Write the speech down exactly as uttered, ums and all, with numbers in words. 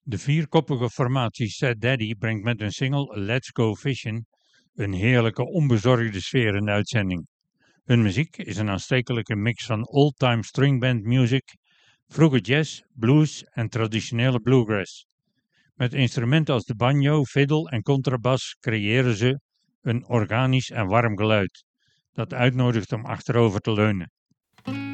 De vierkoppige formatie Sad Daddy brengt met hun single Let's Go Fishin' een heerlijke onbezorgde sfeer in de uitzending. Hun muziek is een aanstekelijke mix van old-time stringband music, vroege jazz, blues en traditionele bluegrass. Met instrumenten als de banjo, fiddle en contrabas creëren ze een organisch en warm geluid dat uitnodigt om achterover te leunen.